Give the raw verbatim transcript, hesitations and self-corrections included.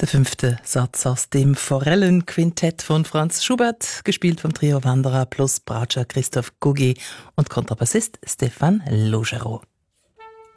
Der fünfte Satz aus dem Forellenquintett von Franz Schubert, gespielt vom Trio Wanderer plus Bratscher Christoph Gugi und Kontrabassist Stefan Laugereau.